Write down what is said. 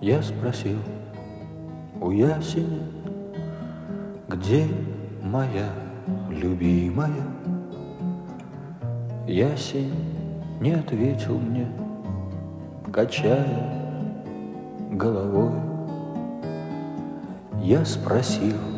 Я спросил у ясеня, где моя любимая? Ясень не ответил мне, качая головой. Я спросил